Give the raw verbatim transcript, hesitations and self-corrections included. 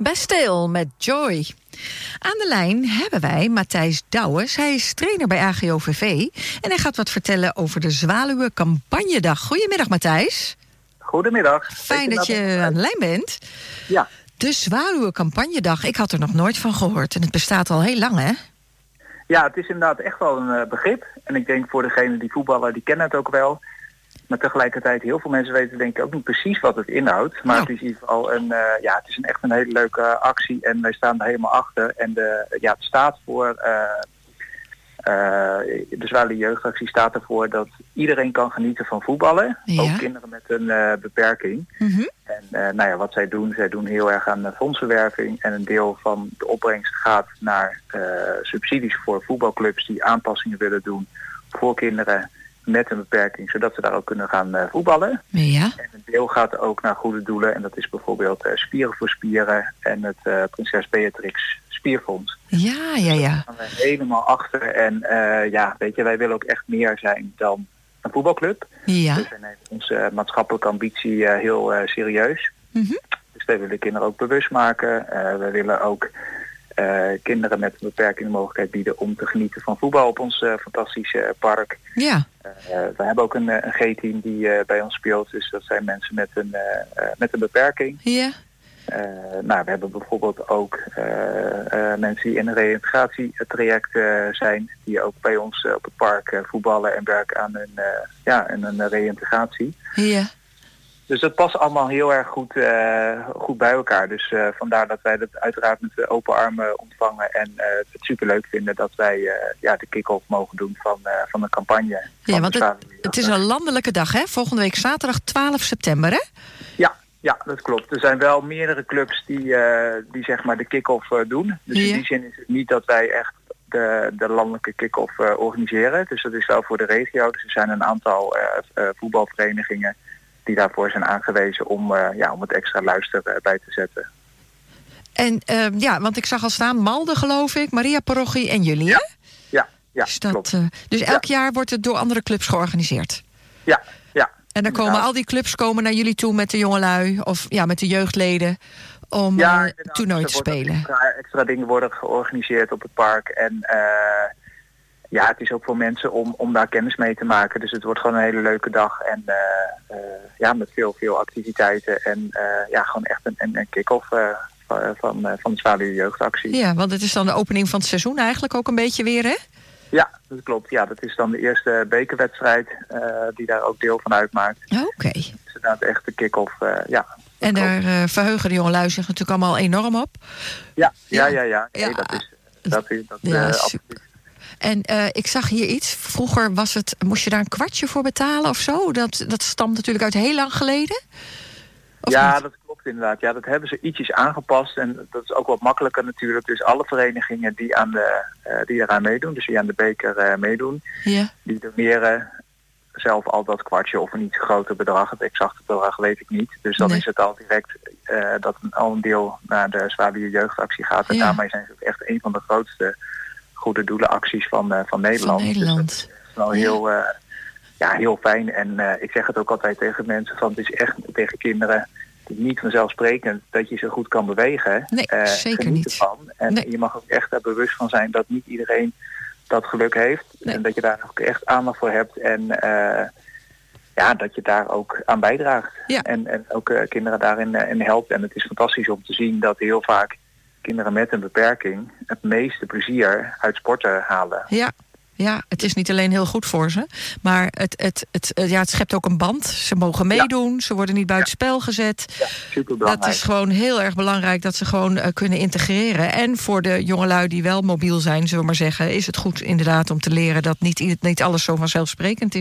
Best stil met Joy. Aan de lijn hebben wij Matthijs Douwes. Hij is trainer bij A G O V V. En hij gaat wat vertellen over de Zwaluwen Campagnedag. Goedemiddag, Matthijs. Goedemiddag. Fijn dat je aan de lijn bent. Ja. De Zwaluwen Campagnedag. Ik had er nog nooit van gehoord. En het bestaat al heel lang, hè? Ja, het is inderdaad echt wel een uh, begrip. En ik denk voor degenen die voetballen, die kennen het ook wel. Maar tegelijkertijd, heel veel mensen weten denk ik ook niet precies wat het inhoudt. Maar oh. het is in ieder geval een, uh, ja, het is een echt een hele leuke uh, actie. En wij staan er helemaal achter. En de, ja, het staat voor, uh, uh, de Zwaluwen Jeugdactie staat ervoor dat iedereen kan genieten van voetballen. Ja. Ook kinderen met een uh, beperking. Mm-hmm. En uh, nou ja, wat zij doen, zij doen heel erg aan uh, fondsenwerving. En een deel van de opbrengst gaat naar uh, subsidies voor voetbalclubs die aanpassingen willen doen voor kinderen met een beperking, zodat ze daar ook kunnen gaan uh, voetballen. Ja. En een deel gaat ook naar goede doelen. En dat is bijvoorbeeld uh, Spieren voor Spieren en het uh, Prinses Beatrix Spierfonds. Ja, ja, ja. Daar staan we helemaal achter. En uh, ja, weet je, wij willen ook echt meer zijn dan een voetbalclub. Ja. Dus wij nemen onze uh, maatschappelijke ambitie uh, heel uh, serieus. Mm-hmm. Dus wij willen kinderen ook bewust maken. Uh, wij willen ook Uh, kinderen met een beperking de mogelijkheid bieden om te genieten van voetbal op ons uh, fantastische uh, park. Ja. Uh, we hebben ook een, een G-team die uh, bij ons speelt. Dus dat zijn mensen met een, uh, uh, met een beperking. Ja. Uh, nou, we hebben bijvoorbeeld ook uh, uh, mensen die in een reïntegratietraject uh, zijn. Die ook bij ons uh, op het park uh, voetballen en werken aan een, uh, ja, een, een reïntegratie. Ja. Dus dat past allemaal heel erg goed, uh, goed bij elkaar. Dus uh, vandaar dat wij dat uiteraard met open armen ontvangen. En uh, het superleuk vinden dat wij uh, ja, de kick-off mogen doen van, uh, van de campagne. Ja, want het, het is een landelijke dag, hè? Volgende week zaterdag twaalf september, hè? Ja, ja, dat klopt. Er zijn wel meerdere clubs die, uh, die zeg maar de kick-off uh, doen. Dus ja. In die zin is het niet dat wij echt de, de landelijke kick-off uh, organiseren. Dus dat is wel voor de regio. Dus er zijn een aantal uh, uh, voetbalverenigingen die daarvoor zijn aangewezen om, uh, ja, om het extra luister uh, bij te zetten. En uh, ja, want ik zag al staan Malden, geloof ik, Maria Parochie en jullie, ja. hè? Ja, ja, dus dat, klopt. Uh, dus elk ja. jaar wordt het door andere clubs georganiseerd? Ja, ja. En dan komen al die clubs komen naar jullie toe met de jongelui, of ja, met de jeugdleden, om ja, uh, toernooi te spelen? Extra, extra dingen worden georganiseerd op het park. En uh, ja, het is ook voor mensen om, om daar kennis mee te maken. Dus het wordt gewoon een hele leuke dag. En uh, uh, ja, met veel, veel activiteiten. En uh, ja, gewoon echt een, een, een kick-off uh, van, uh, van de Zwaluwen Jeugdactie. Ja, want het is dan de opening van het seizoen eigenlijk ook een beetje weer, hè? Ja, dat klopt. Ja, dat is dan de eerste bekerwedstrijd uh, die daar ook deel van uitmaakt. Oké. Okay. Het is inderdaad echt de kick-off, uh, ja. En daar uh, verheugen de jongelui zich natuurlijk allemaal enorm op. Ja, ja, ja. ja. Nee, ja. Dat is, dat is dat, ja, uh, absoluut. En uh, ik zag hier iets. Vroeger was het, moest je daar een kwartje voor betalen of zo? Dat, dat stamt natuurlijk uit heel lang geleden. Of ja, niet? Dat klopt inderdaad. Ja, dat hebben ze ietsjes aangepast. En dat is ook wat makkelijker natuurlijk. Dus alle verenigingen die, aan de, uh, die eraan meedoen, dus die aan de beker uh, meedoen, ja. die doneren zelf al dat kwartje of een iets groter bedrag. Het exacte bedrag weet ik niet. Dus dan nee. is het al direct uh, dat een, al een deel naar de Zwaluwen Jeugdactie gaat. En ja. daarmee zijn ze ook echt een van de grootste goede doelenacties van, uh, van Nederland. Van Nederland. Dus dat is wel heel, uh, ja, heel fijn. En uh, ik zeg het ook altijd tegen mensen, van het is echt tegen kinderen niet vanzelfsprekend dat je zo goed kan bewegen. Nee, uh, zeker niet. Ervan. En nee. je mag ook echt daar bewust van zijn dat niet iedereen dat geluk heeft. Nee. En dat je daar ook echt aandacht voor hebt. En uh, ja, dat je daar ook aan bijdraagt. Ja. En, en ook uh, kinderen daarin uh, in helpt. En het is fantastisch om te zien dat heel vaak kinderen met een beperking het meeste plezier uit sporten halen. Ja, ja, het is niet alleen heel goed voor ze, maar het, het, het, ja, het schept ook een band. Ze mogen meedoen, ja. Ze worden niet buitenspel gezet. Ja, superbelangrijk. Dat is gewoon heel erg belangrijk dat ze gewoon uh, kunnen integreren. En voor de jongelui die wel mobiel zijn, zullen we maar zeggen, is het goed inderdaad om te leren dat niet, niet alles zo vanzelfsprekend is.